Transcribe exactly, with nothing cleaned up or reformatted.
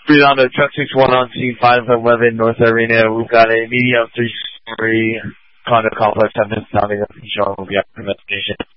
Redondo, Truck six one on scene, five eleven North Arena. We've got a medium three-story condo complex having sounding up and showing will be after investigation.